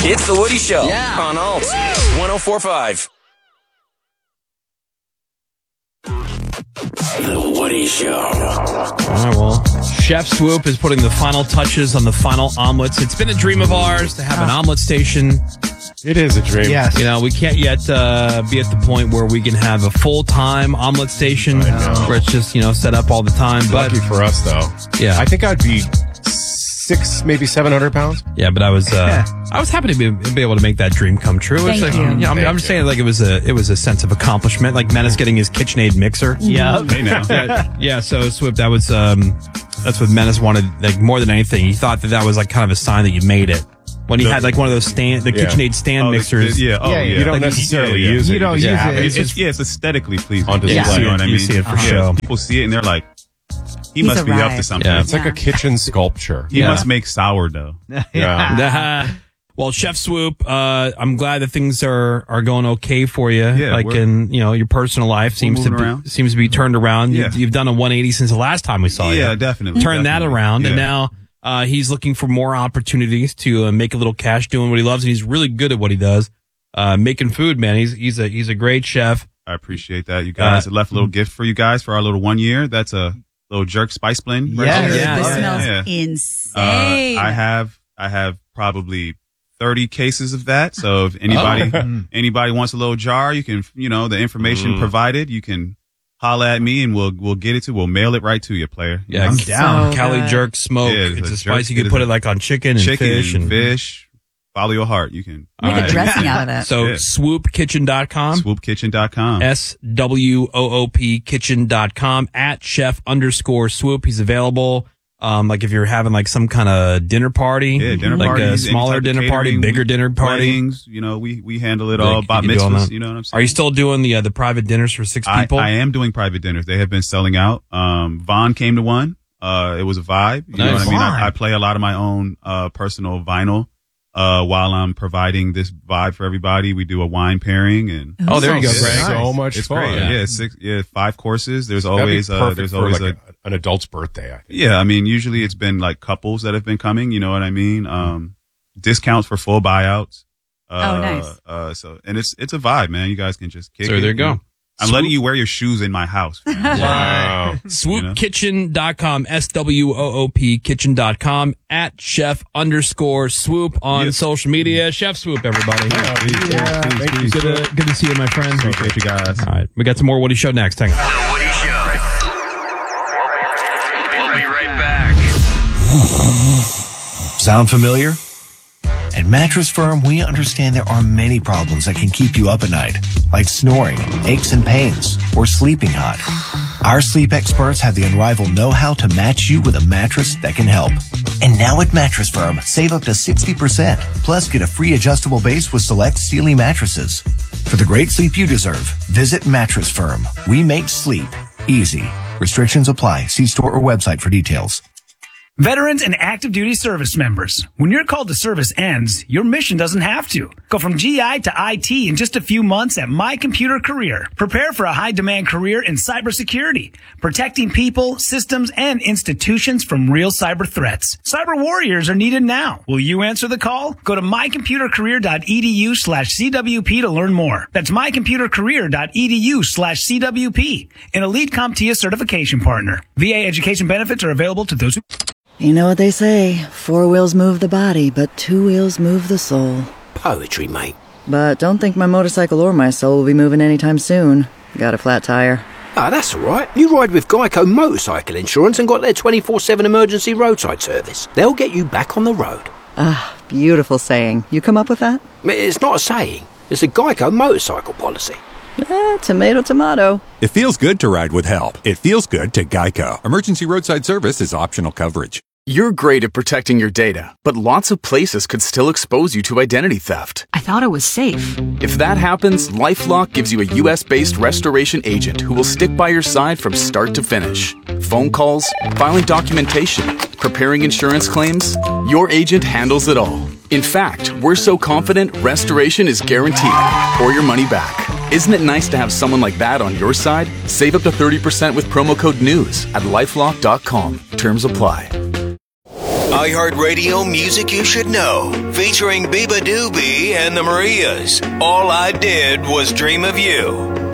It's The Woody Show on Alt 104.5. The Woody Show. All right, well, Chef Swoop is putting the final touches on the final omelets. It's been a dream of ours to have an omelet station. It is a dream. Yes. You know, we can't yet be at the point where we can have a full-time omelet station where it's just, set up all the time. Lucky for us, though. Yeah. I think I'd be 600, maybe 700 pounds. Yeah, but I was happy to be able to make that dream come true. Thank It's you. I'm just saying, like, it was a sense of accomplishment, like Menace getting his KitchenAid mixer. Yeah. Hey, now. Yeah. So Swoop, that was that's what Menace wanted, like, more than anything. He thought that was like kind of a sign that you made it. When he had like one of those KitchenAid stand mixers. You don't necessarily use it. You don't use it. It's aesthetically pleasing. On display. You know what I mean? You see it for show. People see it and they're like, he He's must be up arrived. to something. Yeah. It's like a kitchen sculpture. He must make sourdough. Yeah. Well, Chef Swoop, I'm glad that things are going okay for you. Yeah, like in your personal life seems moving around. to be turned around. Yeah. You've done a 180 since the last time we saw you. Yeah, definitely. Turned that around, and Yeah. now he's looking for more opportunities to make a little cash doing what he loves, and he's really good at what he does, making food. Man, he's a great chef. I appreciate that. You guys left a little gift for you guys for our little 1 year. That's a little jerk spice blend. Yes. Right here. Yeah. This Yeah. smells insane. I have probably 30 cases of that. So if anybody wants a little jar, you can, the information provided, you can holla at me and we'll get it we'll mail it right to you, player. Yeah, I'm down. So Cali good. jerk smoke. Yeah, it's a a spice jerk. you It can is put a it like on chicken and fish. Follow your heart. You can Make a dressing out of it. So Yeah. swoopkitchen.com. swoopkitchen.com. SWOOP kitchen.com @chef_swoop. He's available. Like if you're having like some kind of dinner party, Yeah, dinner like parties, a any smaller type of dinner party, catering, bigger dinner party. weddings, we handle it all. Like, Bat you can do all mitzvahs, that. you know what I'm saying? Are you still doing the private dinners for 6 people? I am doing private dinners. They have been selling out. Vaughn came to one. It was a vibe. You know Nice. what I mean? Vaughn. I play a lot of my own personal vinyl while I'm providing this vibe for everybody. We do a wine pairing and Oh, there you go, It's Greg. so much it's fun. great. Yeah, 5 courses. There's That'd be always perfect there's for always like an adult's birthday, I think. yeah. I mean, usually it's been like couples that have been coming. You know what I mean? Discounts for full buyouts. Nice. So and it's a vibe, man. You guys can just kick So it. there you go. I'm letting you wear your shoes in my house. Wow. Swoopkitchen.com, SWOOP kitchen.com @chef_swoop on social media. Chef Swoop, everybody. Thank you. Good to see you, my friend. Appreciate you guys. All right, we got some more Woody Show next. Hang on. The Woody Show. We'll be right back. Sound familiar? At Mattress Firm, we understand there are many problems that can keep you up at night, like snoring, aches and pains, or sleeping hot. Our sleep experts have the unrivaled know-how to match you with a mattress that can help. And now at Mattress Firm, save up to 60%, plus get a free adjustable base with select Sealy mattresses. For the great sleep you deserve, visit Mattress Firm. We make sleep easy. Restrictions apply. See store or website for details. Veterans and active duty service members, when your call to service ends, your mission doesn't have to. Go from GI to IT in just a few months at My Computer Career. Prepare for a high-demand career in cybersecurity, protecting people, systems, and institutions from real cyber threats. Cyber warriors are needed now. Will you answer the call? Go to mycomputercareer.edu/CWP to learn more. That's mycomputercareer.edu/CWP, an Elite CompTIA certification partner. VA education benefits are available to those who... You know what they say, 4 wheels move the body, but 2 wheels move the soul. Poetry, mate. But don't think my motorcycle or my soul will be moving anytime soon. Got a flat tire. Ah, that's all right. You ride with Geico Motorcycle Insurance and got their 24/7 emergency roadside service. They'll get you back on the road. Ah, beautiful saying. You come up with that? It's not a saying. It's a Geico motorcycle policy. Tomato, tomato. It feels good to ride with help. It feels good to Geico. Emergency roadside service is optional coverage. You're great at protecting your data, but lots of places could still expose you to identity theft. I thought it was safe. If that happens, LifeLock gives you a US-based restoration agent who will stick by your side from start to finish. Phone calls, filing documentation, preparing insurance claims, your agent handles it all. In fact, we're so confident restoration is guaranteed or your money back. Isn't it nice to have someone like that on your side? Save up to 30% with promo code NEWS at LifeLock.com. Terms apply. iHeartRadio Music You Should Know, featuring Biba Doobie and the Marias. All I Did Was Dream of You.